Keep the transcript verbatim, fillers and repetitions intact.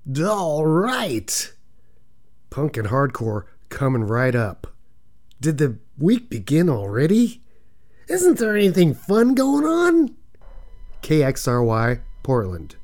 All right. Punk and hardcore coming right up. Did the week begin already? Isn't there anything fun going on? K X R Y, Portland.